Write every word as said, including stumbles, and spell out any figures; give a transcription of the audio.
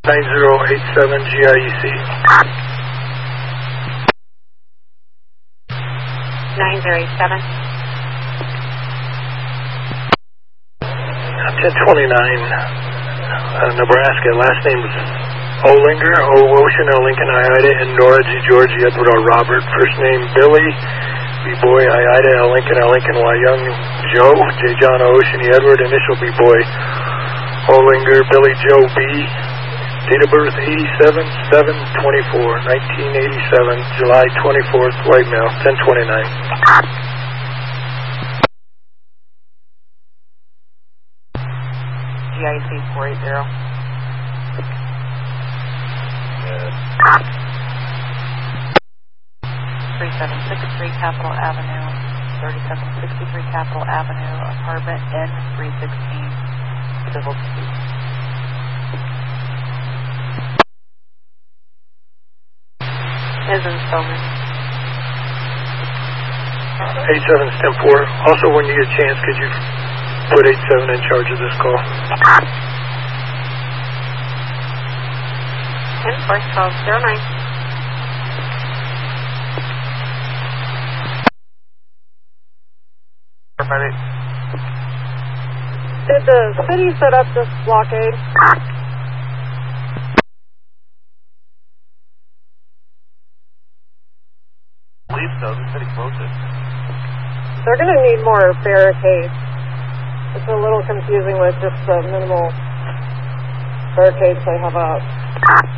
nine zero eight seven G I E C. nine zero eight seven. ten twenty-nine, uh, Nebraska. Last name is Olinger, O Ocean, L Lincoln, I Ida, and Nora G George, Edward R Robert. First name Billy, B Boy, I Ida, L Lincoln, L Lincoln, Y Young, Joe, J John, O Ocean, E Edward. Initial B Boy, Olinger, Billy Joe B. Date of birth eighty-seven seven twenty-four, nineteen eighty-seven, July twenty-fourth, white male, ten twenty-nine. G I C four eight zero. three seven six three Capitol Avenue, thirty-seven sixty-three Capitol Avenue, apartment N three sixteen, civil suite. Is in Spelman. eighty-seven ten four. Also, when you get a chance, could you put eighty-seven in charge of this call? Invoice twelve zero nine. Did the city set up this blockade? I believe so. The city closed it. They're going to need more barricades. It's a little confusing with just the minimal barricades they have up.